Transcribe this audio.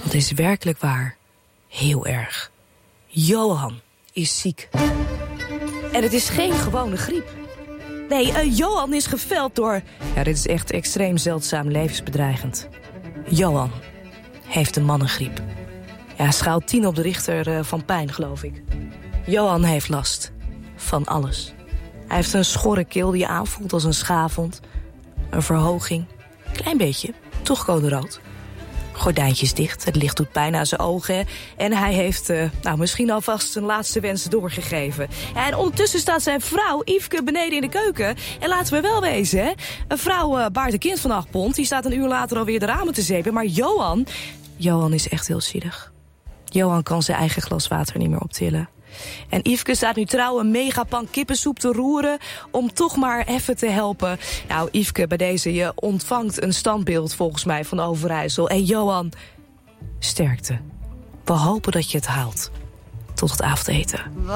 het is werkelijk waar heel erg. Johan is ziek. En het is geen gewone griep. Nee, Johan is geveld door... Ja, dit is echt extreem zeldzaam levensbedreigend. Johan heeft de mannengriep. Ja, schaal 10 op de richter van pijn, geloof ik. Johan heeft last van alles. Hij heeft een schorre keel die aanvoelt als een schaafwond. Een verhoging. Klein beetje, toch code rood. Gordijntjes dicht, het licht doet pijn aan zijn ogen. En hij heeft misschien alvast zijn laatste wens doorgegeven. Ja, en ondertussen staat zijn vrouw, Yveske, beneden in de keuken. En laten we wel wezen, hè. Een vrouw baart een kind van 8 pond. Die staat een uur later alweer de ramen te zeepen. Maar Johan is echt heel zielig. Johan kan zijn eigen glas water niet meer optillen. En Yveske staat nu trouw een megapan kippensoep te roeren om toch maar even te helpen. Nou, Yveske, bij deze, je ontvangt een standbeeld volgens mij van Overijssel. En Johan, sterkte. We hopen dat je het haalt tot het avondeten.